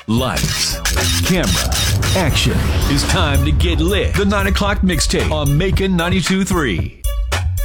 Lights, camera, action. It's time to get lit. The 9 o'clock mixtape on Macon 92.3.